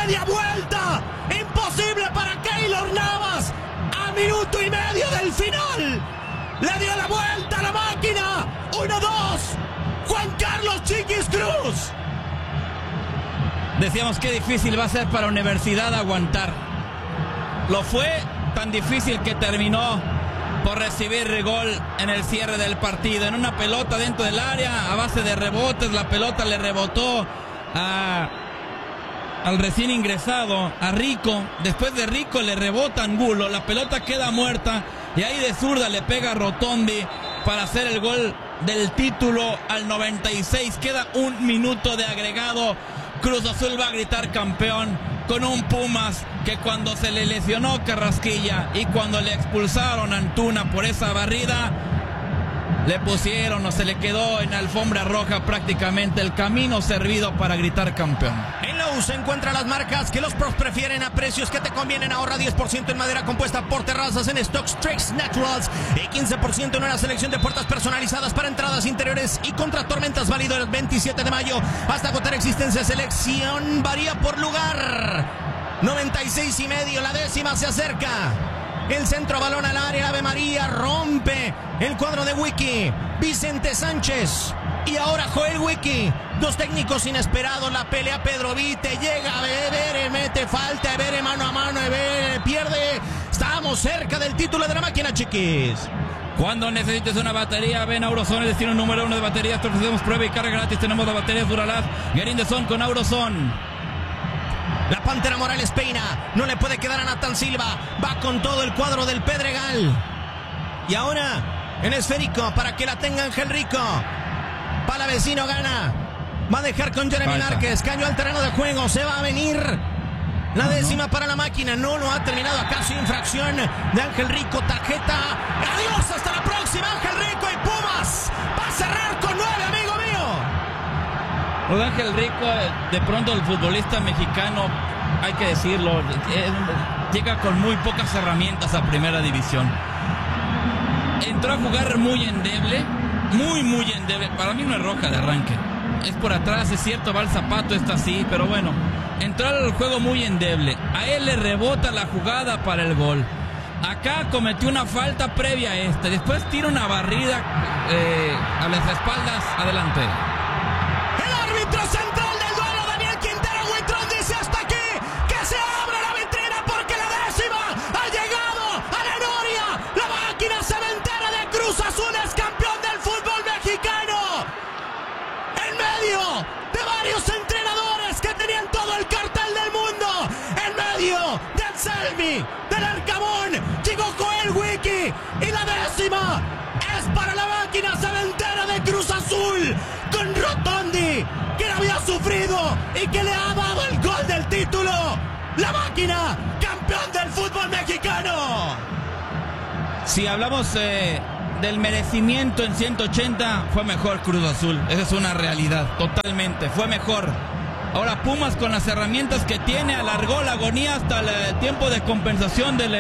media vuelta. Imposible para Keylor Navas. A minuto y medio del final. Le dio la vuelta a la máquina. 1-2. Juan Carlos Chiquis Cruz. Decíamos qué difícil va a ser para Universidad aguantar. Lo fue tan difícil que terminó por recibir gol en el cierre del partido. En una pelota dentro del área, a base de rebotes, la pelota le rebotó al recién ingresado, a Rico. Después de Rico le rebota Angulo, la pelota queda muerta y ahí de zurda le pega Rotondi para hacer el gol del título al 96. Queda un minuto de agregado. Cruz Azul va a gritar campeón con un Pumas que cuando se le lesionó Carrasquilla y cuando le expulsaron a Antuna por esa barrida, le pusieron o se le quedó en alfombra roja prácticamente el camino servido para gritar campeón. En la U se encuentran las marcas que los pros prefieren a precios que te convienen. Ahorra 10% en madera compuesta por terrazas en Stocks Trex Naturals y 15% en una selección de puertas personalizadas para entradas interiores y contra tormentas, válido el 27 de mayo hasta agotar existencia. Selección varía por lugar. 96.5, la décima se acerca. El centro, balón al área, Ave María, rompe el cuadro de Wiki, Vicente Sánchez y ahora Joel Wiki. Dos técnicos inesperados, la pelea Pedro Vite, llega Ebere, mete falta, Ebere mano a mano, Ebere pierde. Estamos cerca del título de la máquina, Chiquis. Cuando necesites una batería, ven a Auroson, el destino número 1 de baterías. Te ofrecemos prueba y carga gratis. Tenemos las baterías Duralast Guerindeson con Auroson. La Pantera Morales peina, no le puede quedar a Nathan Silva, va con todo el cuadro del Pedregal. Y ahora, en esférico, para que la tenga Ángel Rico. Palavecino gana, va a dejar con Jeremy Márquez, caño al terreno de juego, se va a venir la décima para la máquina. No ha terminado acaso, infracción de Ángel Rico, tarjeta. Adiós, hasta la próxima, Ángel Rico, y Pumas va a cerrar con 9, amigo mío. Lo de Ángel Rico, de pronto el futbolista mexicano, hay que decirlo, llega con muy pocas herramientas a primera división. Entró a jugar muy endeble, muy endeble. Para mí no es roja de arranque, es por atrás, es cierto, va el zapato, está así, pero bueno, entró al juego muy endeble. A él le rebota la jugada para el gol. Acá cometió una falta previa a esta, después tira una barrida a las espaldas, adelante. Central del duelo, Daniel Quintero. Huitrón dice hasta aquí, que se abra la vitrina porque la décima ha llegado a la noria. La máquina cementera de Cruz Azul es campeón del fútbol mexicano. En medio de varios entrenadores que tenían todo el cartel del mundo, en medio del Selmi, del Arcamón, llegó Joel Wiki y la décima es para la máquina cementera de Cruz Azul con Rotondi, que había sufrido y que le ha dado el gol del título. La máquina, campeón del fútbol mexicano. Si hablamos del merecimiento en 180, fue mejor Cruz Azul. Esa es una realidad, totalmente, fue mejor. Ahora Pumas, con las herramientas que tiene, alargó la agonía hasta el tiempo de compensación de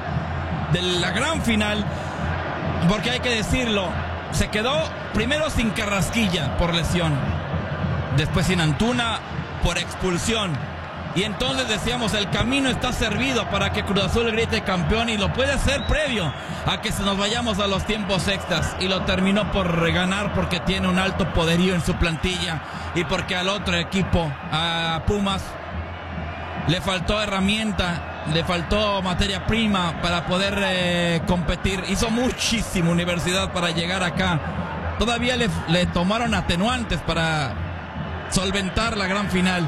la gran final. Porque hay que decirlo, se quedó primero sin Carrasquilla por lesión, después sin Antuna por expulsión. Y entonces decíamos, el camino está servido para que Cruz Azul grite campeón, y lo puede hacer previo a que se nos vayamos a los tiempos extras. Y lo terminó por ganar porque tiene un alto poderío en su plantilla y porque al otro equipo, a Pumas, le faltó herramienta, le faltó materia prima para poder competir. Hizo muchísimo Universidad para llegar acá. Todavía le tomaron atenuantes para solventar la gran final.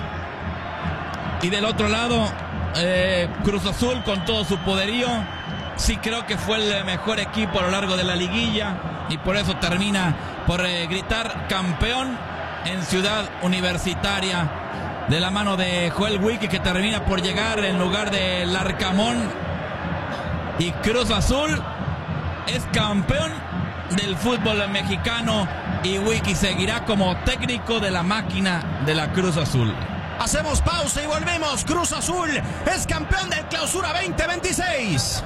Y del otro lado, Cruz Azul con todo su poderío, sí creo que fue el mejor equipo a lo largo de la liguilla, y por eso termina por gritar campeón en Ciudad Universitaria, de la mano de Joel Wiki, que termina por llegar en lugar del Arcamón. Y Cruz Azul es campeón del fútbol mexicano, y Wiki seguirá como técnico de la máquina de la Cruz Azul. Hacemos pausa y volvemos. Cruz Azul es campeón del Clausura 2026.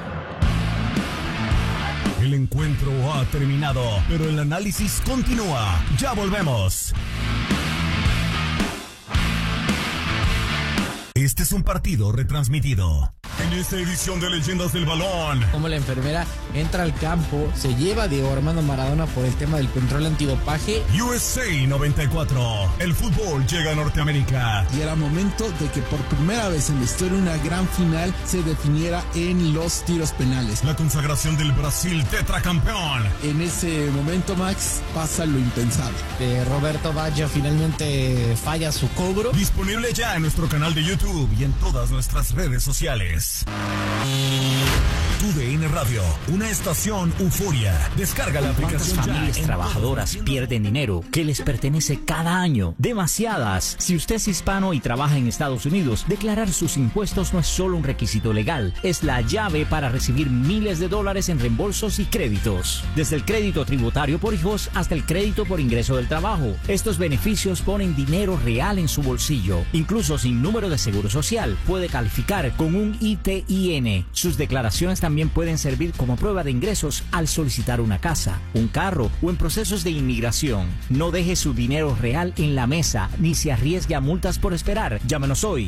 El encuentro ha terminado, pero el análisis continúa. Ya volvemos. Este es un partido retransmitido. En esta edición de Leyendas del Balón, como la enfermera entra al campo, se lleva a Diego Armando Maradona por el tema del control antidopaje. USA 94. El fútbol llega a Norteamérica. Y era momento de que por primera vez en la historia una gran final se definiera en los tiros penales. La consagración del Brasil tetracampeón. En ese momento, Max, pasa lo impensable. Roberto Baggio finalmente falla su cobro. Disponible ya en nuestro canal de YouTube y en todas nuestras redes sociales. TUDN Radio, una estación euforia. Descarga la aplicación ya. ¿Cuántas familias trabajadoras pierden dinero que les pertenece cada año? Demasiadas. Si usted es hispano y trabaja en Estados Unidos, declarar sus impuestos no es solo un requisito legal, es la llave para recibir miles de dólares en reembolsos y créditos. Desde el crédito tributario por hijos hasta el crédito por ingreso del trabajo. Estos beneficios ponen dinero real en su bolsillo. Incluso sin número de seguro social, puede calificar con un ITIN. Sus declaraciones también pueden servir como prueba de ingresos al solicitar una casa, un carro o en procesos de inmigración. No deje su dinero real en la mesa ni se arriesgue a multas por esperar. Llámenos hoy.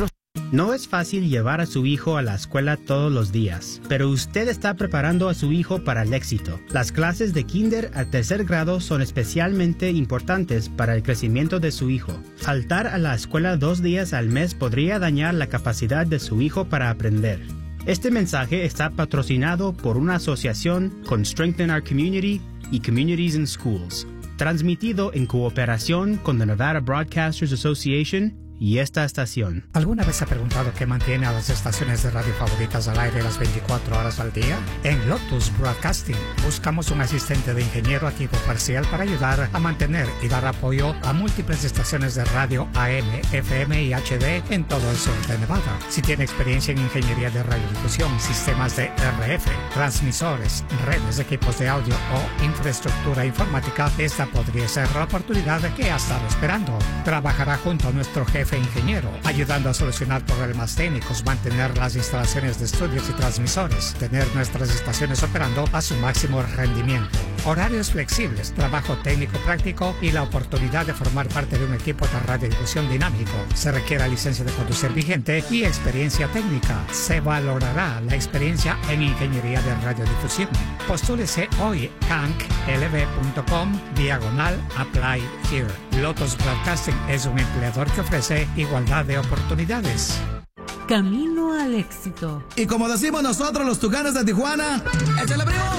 No es fácil llevar a su hijo a la escuela todos los días, pero usted está preparando a su hijo para el éxito. Las clases de kinder al tercer grado son especialmente importantes para el crecimiento de su hijo. Faltar a la escuela 2 días al mes podría dañar la capacidad de su hijo para aprender. Este mensaje está patrocinado por una asociación con Strengthen Our Community y Communities in Schools, transmitido en cooperación con the Nevada Broadcasters Association y esta estación. ¿Alguna vez se ha preguntado qué mantiene a las estaciones de radio favoritas al aire las 24 horas al día? En Lotus Broadcasting buscamos un asistente de ingeniero a tiempo parcial para ayudar a mantener y dar apoyo a múltiples estaciones de radio AM, FM y HD en todo el sur de Nevada. Si tiene experiencia en ingeniería de radiodifusión, sistemas de RF, transmisores, redes, equipos de audio o infraestructura informática, esta podría ser la oportunidad que ha estado esperando. Trabajará junto a nuestro jefe ingeniero, ayudando a solucionar problemas técnicos, mantener las instalaciones de estudios y transmisores, tener nuestras estaciones operando a su máximo rendimiento. Horarios flexibles, trabajo técnico práctico y la oportunidad de formar parte de un equipo de radiodifusión dinámico. Se requiere licencia de conducir vigente y experiencia técnica. Se valorará la experiencia en ingeniería de radiodifusión. Postúlese hoy canklb.com/apply here. Lotus Broadcasting es un empleador que ofrece igualdad de oportunidades. Camino al éxito. Y como decimos nosotros los Tucanes de Tijuana, ¡échale, primo!